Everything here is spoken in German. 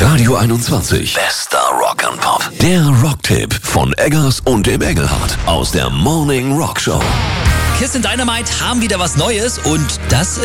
Radio 21. Bester Rock and Pop. Der Rocktipp von Eggers und dem Engelhardt aus der Morning Rock Show. Kiss in Dynamite haben wieder was Neues und das